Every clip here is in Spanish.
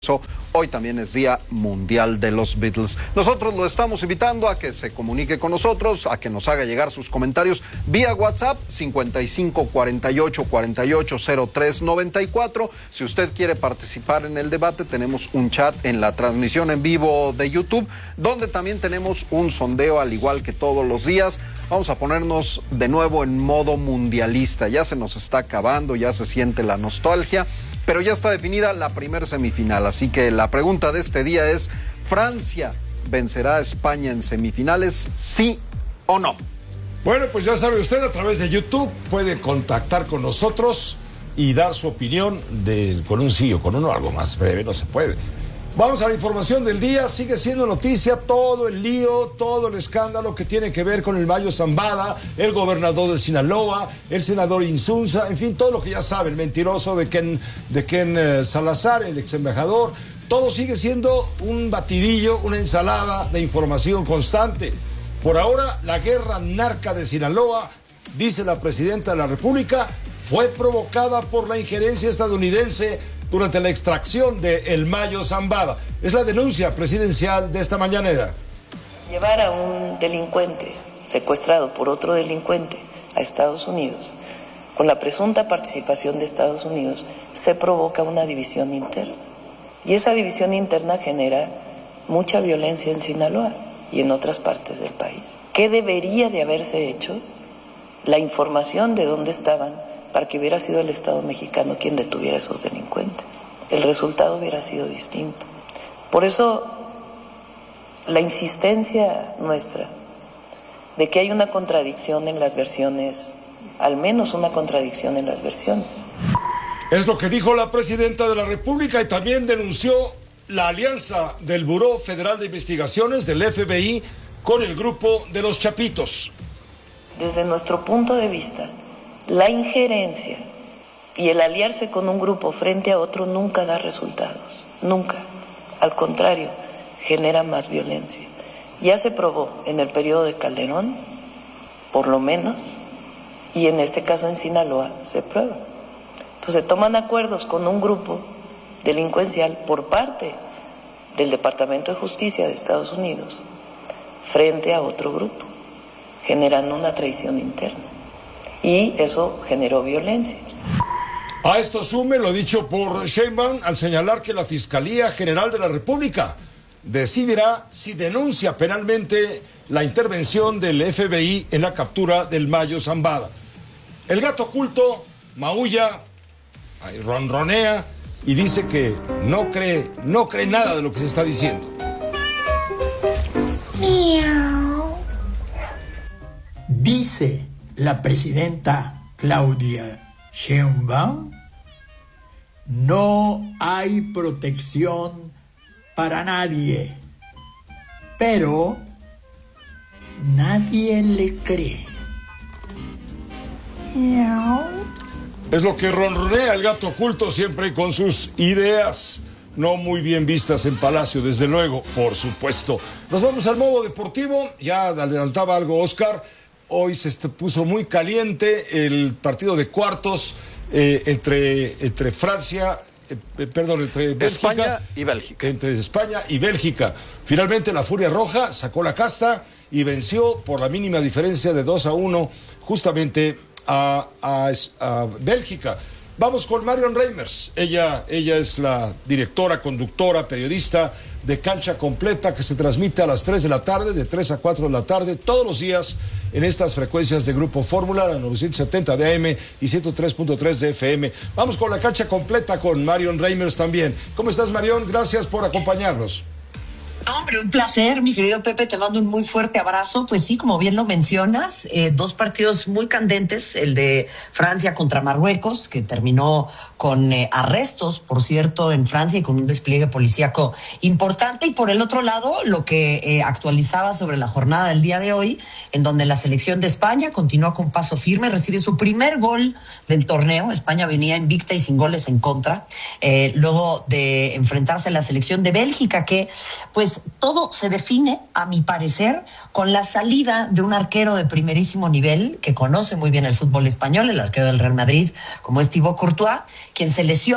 Hoy también es Día Mundial de los Beatles. Nosotros lo estamos invitando a que se comunique con nosotros, a que nos haga llegar sus comentarios vía WhatsApp 55 48 48 03 94. Si usted quiere participar en el debate, tenemos un chat en la transmisión en vivo de YouTube, donde también tenemos un sondeo al igual que todos los días. Vamos a ponernos de nuevo en modo mundialista. Ya se nos está acabando, ya se siente la nostalgia, pero ya está definida la primera semifinal. Así que la pregunta de este día es: ¿Francia vencerá a España en semifinales, sí o no? Bueno, pues ya sabe usted, a través de YouTube puede contactar con nosotros y dar su opinión con un sí o con uno. Algo más breve no se puede. Vamos a la información del día. Sigue siendo noticia todo el lío, todo el escándalo que tiene que ver con el Mayo Zambada, el gobernador de Sinaloa, el senador Insunza, en fin, todo lo que ya sabe, el mentiroso de Ken Salazar, el ex embajador. Todo sigue siendo un batidillo, una ensalada de información constante. Por ahora, la guerra narca de Sinaloa, dice la presidenta de la República, fue provocada por la injerencia estadounidense durante la extracción de El Mayo Zambada. Es la denuncia presidencial de esta mañanera. Llevar a un delincuente secuestrado por otro delincuente a Estados Unidos, con la presunta participación de Estados Unidos, se provoca una división interna. Y esa división interna genera mucha violencia en Sinaloa y en otras partes del país. ¿Qué debería de haberse hecho? La información de dónde estaban, para que hubiera sido el Estado mexicano quien detuviera a esos delincuentes. El resultado hubiera sido distinto. Por eso, la insistencia nuestra de que hay una contradicción en las versiones, al menos una contradicción en las versiones. Es lo que dijo la presidenta de la República, y también denunció la alianza del Buró Federal de Investigaciones, del FBI, con el grupo de los Chapitos. Desde nuestro punto de vista, la injerencia y el aliarse con un grupo frente a otro nunca da resultados, nunca. Al contrario, genera más violencia. Ya se probó en el periodo de Calderón, por lo menos, y en este caso en Sinaloa se prueba. Entonces toman acuerdos con un grupo delincuencial por parte del Departamento de Justicia de Estados Unidos frente a otro grupo, generando una traición interna. Y eso generó violencia. A esto sume lo dicho por Sheinbaum al señalar que la Fiscalía General de la República decidirá si denuncia penalmente la intervención del FBI en la captura del Mayo Zambada. El gato oculto maulla, ronronea y dice que no cree nada de lo que se está diciendo. Miau. Dice la presidenta Claudia Sheinbaum: no hay protección para nadie, pero nadie le cree. Miau. Es lo que ronronea el gato oculto, siempre con sus ideas no muy bien vistas en Palacio, desde luego, por supuesto. Nos vamos al modo deportivo. Ya adelantaba algo Oscar. Hoy se puso muy caliente el partido de cuartos entre Bélgica, España y Bélgica. Entre España y Bélgica. Finalmente la Furia Roja sacó la casta y venció por la mínima diferencia de 2-1 justamente a Bélgica. Vamos con Marion Reimers. Ella es la directora, conductora, periodista de Cancha Completa, que se transmite a las 3 de la tarde, de 3 a 4 de la tarde, todos los días en estas frecuencias de Grupo Fórmula, la 970 de AM y 103.3 de FM. Vamos con la Cancha Completa con Marion Reimers también. ¿Cómo estás, Marion? Gracias por acompañarnos. Hombre, un placer, mi querido Pepe, te mando un muy fuerte abrazo. Pues sí, como bien lo mencionas, dos partidos muy candentes, el de Francia contra Marruecos, que terminó con arrestos, por cierto, en Francia y con un despliegue policíaco importante, y por el otro lado, lo que actualizaba sobre la jornada del día de hoy, en donde la selección de España continúa con paso firme, recibe su primer gol del torneo. España venía invicta y sin goles en contra, luego de enfrentarse a la selección de Bélgica, que pues todo se define, a mi parecer, con la salida de un arquero de primerísimo nivel que conoce muy bien el fútbol español, el arquero del Real Madrid, como es Thibaut Courtois, quien se lesiona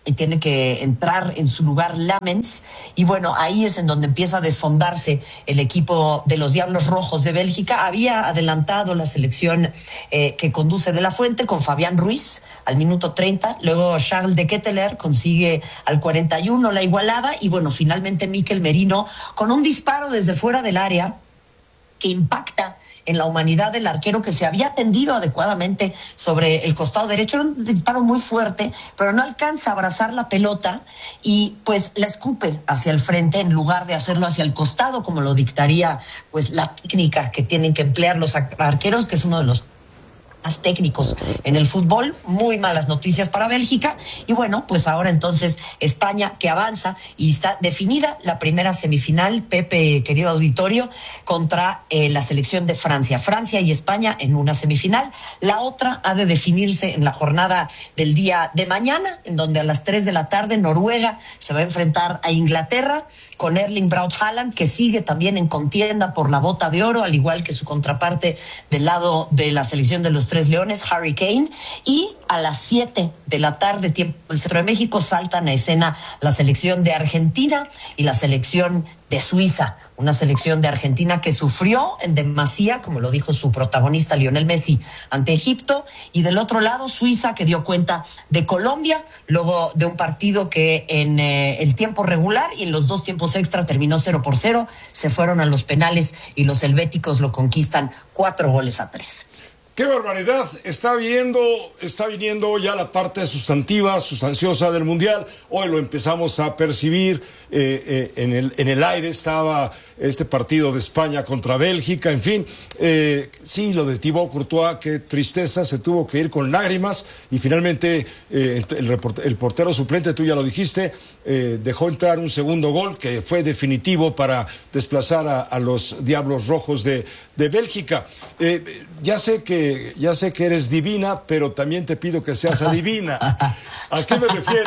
y tiene que entrar en su lugar Lamens, y bueno, ahí es en donde empieza a desfondarse el equipo de los Diablos Rojos de Bélgica. Había adelantado la selección que conduce De La Fuente con Fabián Ruiz al minuto 30, luego Charles de Ketteler consigue al 41 la igualada, y bueno, finalmente Mikel Merino con un disparo desde fuera del área que impacta en la humanidad del arquero, que se había tendido adecuadamente sobre el costado derecho. Era un disparo muy fuerte, pero no alcanza a abrazar la pelota y pues la escupe hacia el frente en lugar de hacerlo hacia el costado, como lo dictaría pues la técnica que tienen que emplear los arqueros, que es uno de los más técnicos en el fútbol. Muy malas noticias para Bélgica, y bueno, pues ahora entonces España, que avanza y está definida la primera semifinal, Pepe, querido auditorio, contra la selección de Francia. Francia y España en una semifinal. La otra ha de definirse en la jornada del día de mañana, en donde a las 3 de la tarde Noruega se va a enfrentar a Inglaterra con Erling Braut Haaland, que sigue también en contienda por la bota de oro, al igual que su contraparte del lado de la selección de los Tres Leones, Harry Kane. Y a las 7 de la tarde, tiempo del centro de México, saltan a escena la selección de Argentina y la selección de Suiza, una selección de Argentina que sufrió en demasía, como lo dijo su protagonista Lionel Messi, ante Egipto, y del otro lado Suiza, que dio cuenta de Colombia luego de un partido que en el tiempo regular y en los dos tiempos extra terminó 0-0, se fueron a los penales y los helvéticos lo conquistan 4-3. ¡Qué barbaridad! Está viniendo ya la parte sustanciosa del Mundial. Hoy lo empezamos a percibir. En el aire estaba este partido de España contra Bélgica, en fin. Sí, lo de Thibaut Courtois, qué tristeza, se tuvo que ir con lágrimas, y finalmente el portero suplente, tú ya lo dijiste, dejó entrar un segundo gol que fue definitivo para desplazar a los Diablos Rojos de Bélgica. Ya sé que eres divina, pero también te pido que seas adivina. ¿A qué me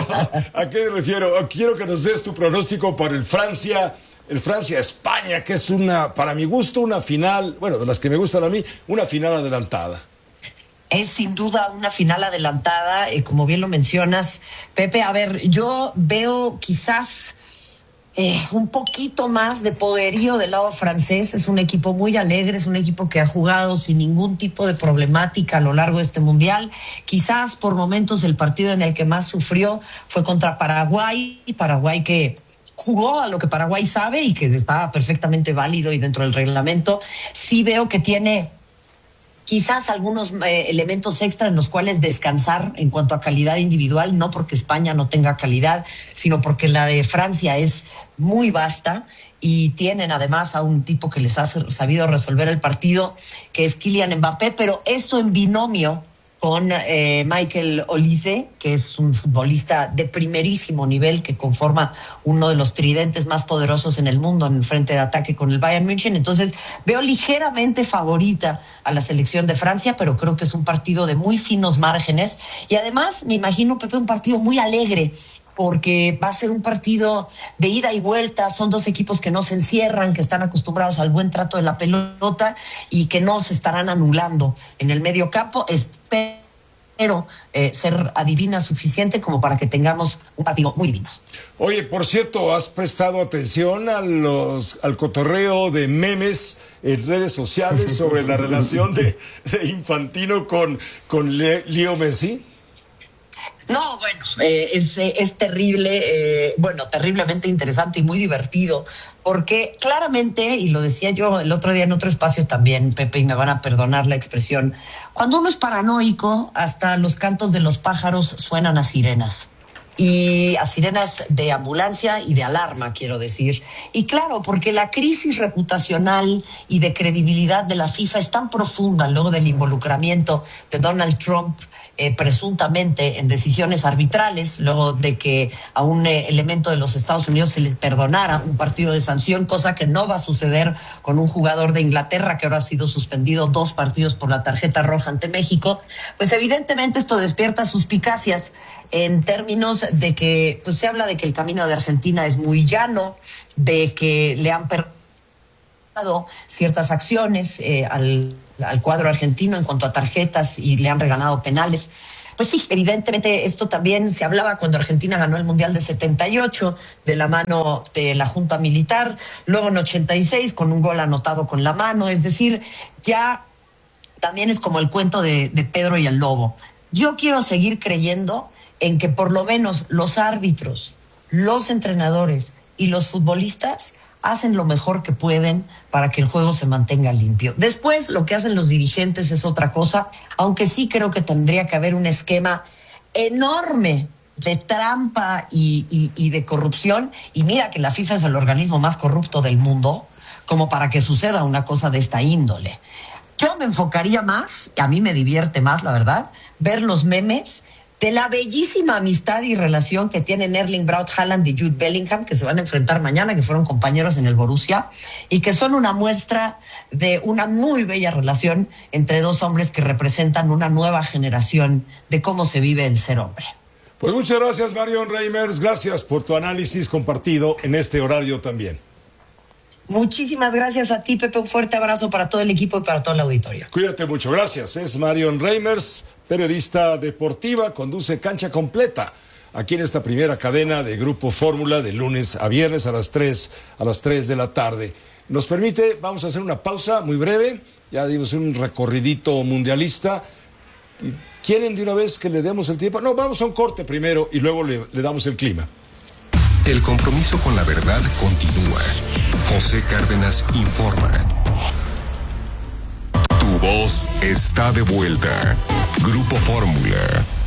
refiero? Quiero que nos des tu pronóstico para el Francia-España, que es para mi gusto, una final, bueno, de las que me gustan a mí, una final adelantada. Es sin duda una final adelantada, como bien lo mencionas, Pepe. A ver, yo veo quizás un poquito más de poderío del lado francés. Es un equipo muy alegre, es un equipo que ha jugado sin ningún tipo de problemática a lo largo de este mundial. Quizás por momentos el partido en el que más sufrió fue contra Paraguay que jugó a lo que Paraguay sabe y que está perfectamente válido y dentro del reglamento. Sí veo que tiene quizás algunos elementos extra en los cuales descansar en cuanto a calidad individual, no porque España no tenga calidad, sino porque la de Francia es muy vasta, y tienen además a un tipo que les ha sabido resolver el partido, que es Kylian Mbappé, pero esto en binomio con Michael Olise, que es un futbolista de primerísimo nivel, que conforma uno de los tridentes más poderosos en el mundo en el frente de ataque con el Bayern München. Entonces veo ligeramente favorita a la selección de Francia, pero creo que es un partido de muy finos márgenes, y además me imagino, Pepe, un partido muy alegre, porque va a ser un partido de ida y vuelta. Son dos equipos que no se encierran, que están acostumbrados al buen trato de la pelota y que no se estarán anulando en el medio campo. Espero ser adivina suficiente como para que tengamos un partido muy divino. Oye, por cierto, ¿has prestado atención al cotorreo de memes en redes sociales sobre la relación de Infantino con Leo Messi? No, bueno, es terrible, terriblemente interesante y muy divertido, porque claramente, y lo decía yo el otro día en otro espacio también, Pepe, y me van a perdonar la expresión, cuando uno es paranoico, hasta los cantos de los pájaros suenan a sirenas. Y a sirenas de ambulancia y de alarma, quiero decir. Y claro, porque la crisis reputacional y de credibilidad de la FIFA es tan profunda luego del involucramiento de Donald Trump, presuntamente en decisiones arbitrales, luego de que a un elemento de los Estados Unidos se le perdonara un partido de sanción, cosa que no va a suceder con un jugador de Inglaterra que ahora ha sido suspendido 2 partidos por la tarjeta roja ante México. Pues evidentemente esto despierta suspicacias en términos de que pues se habla de que el camino de Argentina es muy llano, de que le han perdonado ciertas acciones al cuadro argentino en cuanto a tarjetas y le han regalado penales. Pues sí, evidentemente esto también se hablaba cuando Argentina ganó el Mundial de 78 de la mano de la Junta Militar, luego en 86 con un gol anotado con la mano, es decir, ya también es como el cuento de Pedro y el Lobo. Yo quiero seguir creyendo en que por lo menos los árbitros, los entrenadores y los futbolistas hacen lo mejor que pueden para que el juego se mantenga limpio. Después, lo que hacen los dirigentes es otra cosa, aunque sí creo que tendría que haber un esquema enorme de trampa y de corrupción. Y mira que la FIFA es el organismo más corrupto del mundo, como para que suceda una cosa de esta índole. Yo me enfocaría más, a mí me divierte más, la verdad, ver los memes de la bellísima amistad y relación que tienen Erling Braut Haaland y Jude Bellingham, que se van a enfrentar mañana, que fueron compañeros en el Borussia, y que son una muestra de una muy bella relación entre dos hombres que representan una nueva generación de cómo se vive el ser hombre. Pues muchas gracias, Marion Reimers. Gracias por tu análisis compartido en este horario también. Muchísimas gracias a ti, Pepe. Un fuerte abrazo para todo el equipo y para todo el auditorio. Cuídate mucho, gracias. Es Marion Reimers, periodista deportiva, conduce Cancha Completa aquí en esta primera cadena de Grupo Fórmula de lunes a viernes a las 3 de la tarde. Nos permite, vamos a hacer una pausa muy breve, ya dimos un recorridito mundialista. ¿Quieren de una vez que le demos el tiempo? No, vamos a un corte primero y luego le damos el clima. El compromiso con la verdad continúa. José Cárdenas informa. Tu voz está de vuelta. Grupo Fórmula.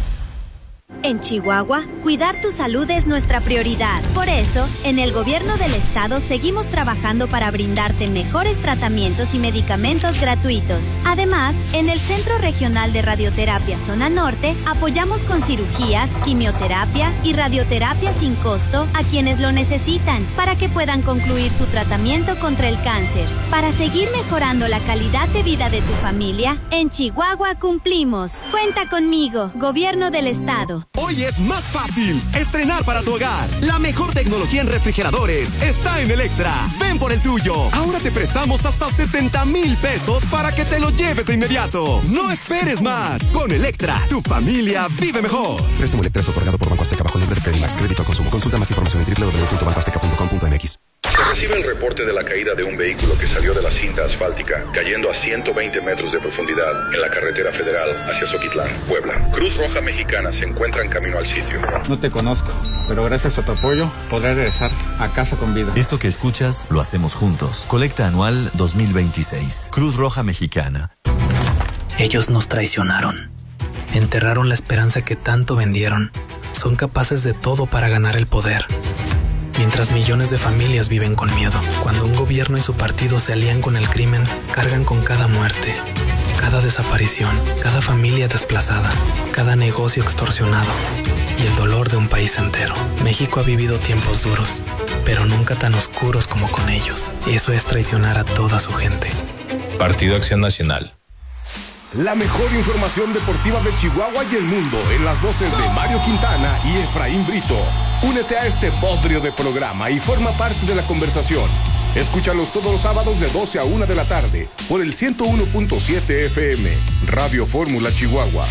En Chihuahua, cuidar tu salud es nuestra prioridad. Por eso, en el gobierno del estado seguimos trabajando para brindarte mejores tratamientos y medicamentos gratuitos. Además, en el Centro Regional de Radioterapia Zona Norte, apoyamos con cirugías, quimioterapia y radioterapia sin costo a quienes lo necesitan para que puedan concluir su tratamiento contra el cáncer. Para seguir mejorando la calidad de vida de tu familia, en Chihuahua cumplimos. Cuenta conmigo, Gobierno del Estado. Hoy es más fácil estrenar para tu hogar. La mejor tecnología en refrigeradores está en Electra. Ven por el tuyo. Ahora te prestamos hasta 70,000 pesos para que te lo lleves de inmediato. No esperes más. Con Electra, tu familia vive mejor. Préstamo Electra es otorgado por Banco Azteca bajo el nombre de Credimax. Crédito al consumo. Consulta más información en www.bancoazteca.com.mx. Se recibe el reporte de la caída de un vehículo que salió de la cinta asfáltica, cayendo a 120 metros de profundidad en la carretera federal hacia Zoquitlán, Puebla. Cruz Roja Mexicana se encuentra en camino al sitio. No te conozco, pero gracias a tu apoyo podré regresar a casa con vida. Esto que escuchas lo hacemos juntos. Colecta anual 2026. Cruz Roja Mexicana. Ellos nos traicionaron. Enterraron la esperanza que tanto vendieron. Son capaces de todo para ganar el poder. Mientras millones de familias viven con miedo, cuando un gobierno y su partido se alían con el crimen, cargan con cada muerte, cada desaparición, cada familia desplazada, cada negocio extorsionado y el dolor de un país entero. México ha vivido tiempos duros, pero nunca tan oscuros como con ellos. Eso es traicionar a toda su gente. Partido Acción Nacional. La mejor información deportiva de Chihuahua y el mundo en las voces de Mario Quintana y Efraín Brito. Únete a este bodrio de programa y forma parte de la conversación. Escúchalos todos los sábados de 12 a 1 de la tarde por el 101.7 FM, Radio Fórmula Chihuahua.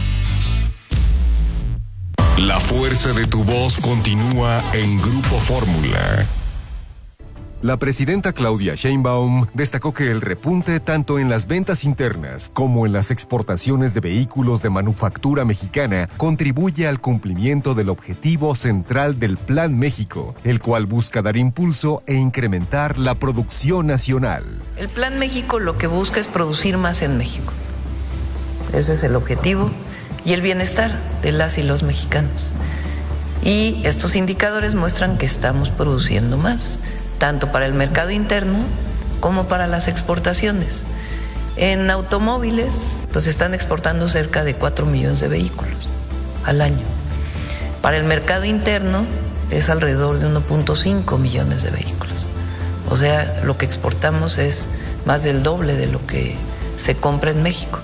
La fuerza de tu voz continúa en Grupo Fórmula. La presidenta Claudia Sheinbaum destacó que el repunte tanto en las ventas internas como en las exportaciones de vehículos de manufactura mexicana contribuye al cumplimiento del objetivo central del Plan México, el cual busca dar impulso e incrementar la producción nacional. El Plan México lo que busca es producir más en México. Ese es el objetivo y el bienestar de las y los mexicanos. Y estos indicadores muestran que estamos produciendo más, tanto para el mercado interno como para las exportaciones. En automóviles, pues están exportando cerca de 4 millones de vehículos al año. Para el mercado interno es alrededor de 1.5 millones de vehículos. O sea, lo que exportamos es más del doble de lo que se compra en México.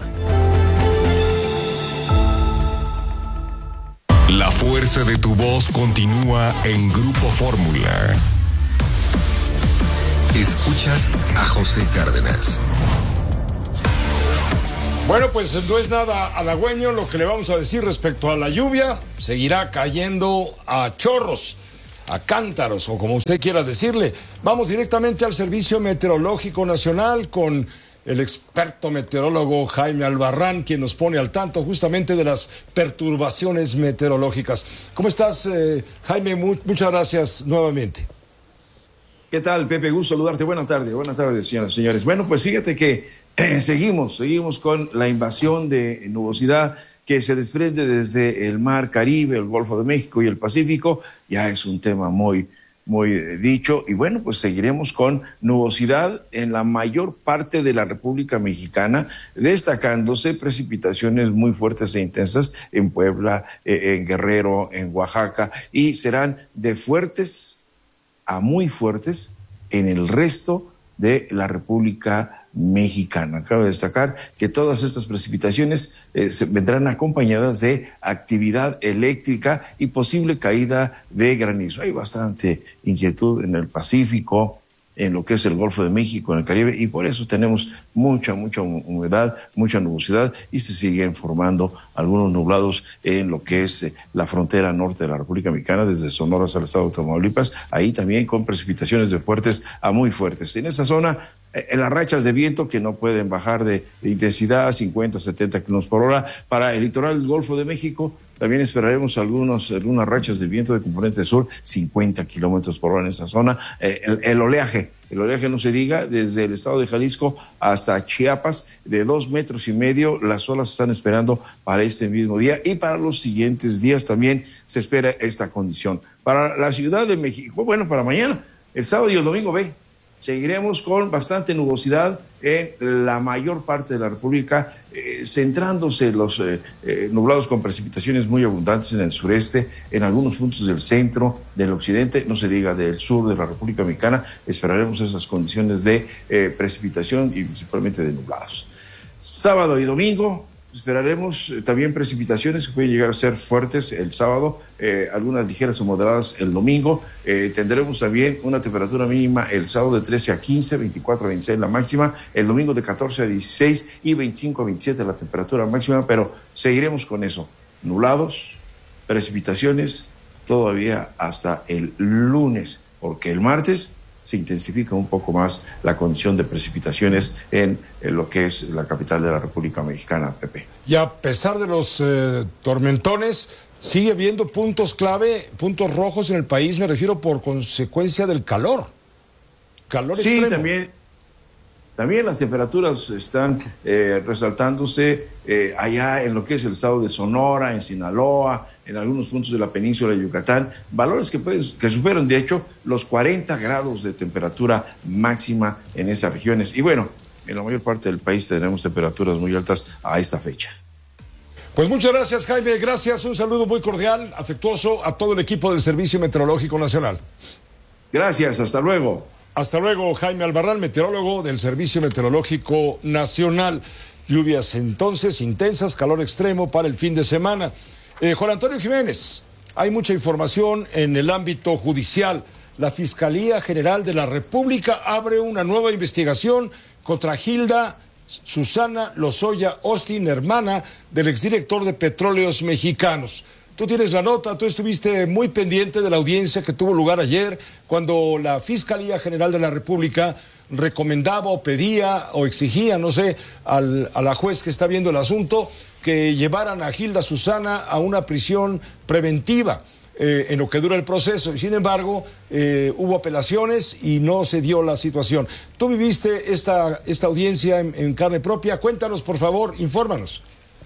La fuerza de tu voz continúa en Grupo Fórmula. Escuchas a José Cárdenas. Bueno, pues no es nada halagüeño lo que le vamos a decir respecto a la lluvia. Seguirá cayendo a chorros, a cántaros, o como usted quiera decirle. Vamos directamente al Servicio Meteorológico Nacional con el experto meteorólogo Jaime Albarrán, quien nos pone al tanto justamente de las perturbaciones meteorológicas. ¿Cómo estás, Jaime? Muchas gracias nuevamente. ¿Qué tal, Pepe? Gusto saludarte. Buenas tardes, señoras y señores. Bueno, pues fíjate que seguimos con la invasión de nubosidad que se desprende desde el Mar Caribe, el Golfo de México y el Pacífico. Ya es un tema muy dicho. Y bueno, pues seguiremos con nubosidad en la mayor parte de la República Mexicana, destacándose precipitaciones muy fuertes e intensas en Puebla, en Guerrero, en Oaxaca, y serán de fuertes a muy fuertes en el resto de la República Mexicana. Cabe destacar que todas estas precipitaciones vendrán acompañadas de actividad eléctrica y posible caída de granizo. Hay bastante inquietud en el Pacífico, en lo que es el Golfo de México, en el Caribe, y por eso tenemos mucha humedad, mucha nubosidad, y se siguen formando algunos nublados en lo que es la frontera norte de la República Mexicana, desde Sonora hasta el estado de Tamaulipas, ahí también con precipitaciones de fuertes a muy fuertes. En esa zona, en las rachas de viento que no pueden bajar de intensidad 50, 70 kilómetros por hora. Para el litoral del Golfo de México también esperaremos algunas rachas de viento de componente sur, 50 kilómetros por hora en esa zona. El oleaje no se diga, desde el estado de Jalisco hasta Chiapas, de 2,5 metros. Las olas están esperando para este mismo día, y para los siguientes días también se espera esta condición. Para la Ciudad de México, bueno, para mañana, el sábado y el domingo, seguiremos con bastante nubosidad en la mayor parte de la República, centrándose los nublados con precipitaciones muy abundantes en el sureste, en algunos puntos del centro, del occidente, no se diga del sur de la República Mexicana. Esperaremos esas condiciones de precipitación y principalmente de nublados. Sábado y domingo esperaremos también precipitaciones que pueden llegar a ser fuertes el sábado, algunas ligeras o moderadas el domingo. Tendremos también una temperatura mínima el sábado de 13 a 15, 24 a 26 la máxima, el domingo de 14 a 16 y 25 a 27 la temperatura máxima, pero seguiremos con eso, nublados, precipitaciones todavía hasta el lunes, porque el martes se intensifica un poco más la condición de precipitaciones en lo que es la capital de la República Mexicana, Pepe. Y a pesar de los tormentones, sigue habiendo puntos clave, puntos rojos en el país, me refiero por consecuencia del calor Sí, extremo. También las temperaturas están resaltándose allá en lo que es el estado de Sonora, en Sinaloa, en algunos puntos de la península de Yucatán, valores que superan, de hecho, los 40 grados de temperatura máxima en esas regiones. Y bueno, en la mayor parte del país tenemos temperaturas muy altas a esta fecha. Pues muchas gracias, Jaime, gracias, un saludo muy cordial, afectuoso a todo el equipo del Servicio Meteorológico Nacional. Gracias, hasta luego. Hasta luego, Jaime Albarrán, meteorólogo del Servicio Meteorológico Nacional. Lluvias entonces intensas, calor extremo para el fin de semana. Juan Antonio Jiménez, hay mucha información en el ámbito judicial. La Fiscalía General de la República abre una nueva investigación contra Hilda Susana Lozoya Austin, hermana del exdirector de Petróleos Mexicanos. Tú tienes la nota, tú estuviste muy pendiente de la audiencia que tuvo lugar ayer, cuando la Fiscalía General de la República recomendaba o pedía o exigía, no sé, a la juez que está viendo el asunto, que llevaran a Hilda Susana a una prisión preventiva en lo que dura el proceso. Y sin embargo, hubo apelaciones y no se dio la situación. Tú viviste esta audiencia en carne propia. Cuéntanos, por favor, infórmanos.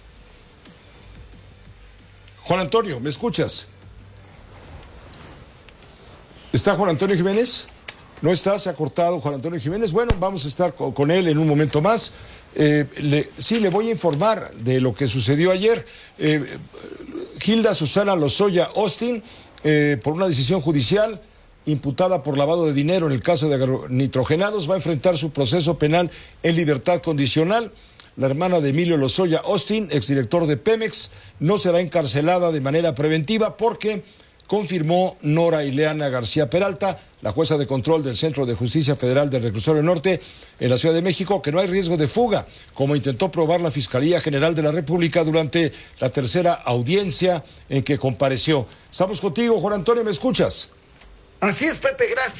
Juan Antonio, ¿me escuchas? ¿Está Juan Antonio Jiménez? ¿No está? ¿Se ha cortado Juan Antonio Jiménez? Bueno, vamos a estar con él en un momento más. Sí, le voy a informar de lo que sucedió ayer. Hilda Susana Lozoya Austin, por una decisión judicial, imputada por lavado de dinero en el caso de agronitrogenados, va a enfrentar su proceso penal en libertad condicional. La hermana de Emilio Lozoya Austin, exdirector de Pemex, no será encarcelada de manera preventiva porque confirmó Nora Ileana García Peralta, la jueza de control del Centro de Justicia Federal del Reclusorio Norte en la Ciudad de México, que no hay riesgo de fuga, como intentó probar la Fiscalía General de la República durante la tercera audiencia en que compareció. Estamos contigo, Juan Antonio, ¿me escuchas? Así es, Pepe, gracias.